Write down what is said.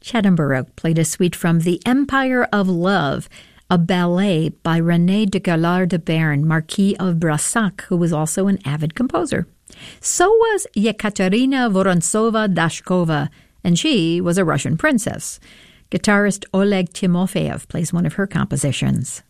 Chattenborough played a suite from The Empire of Love, a ballet by René de Galard de Bern, Marquis of Brassac, who was also an avid composer. So was Yekaterina Vorontsova-Dashkova, and she was a Russian princess. Guitarist Oleg Timofeyev plays one of her compositions.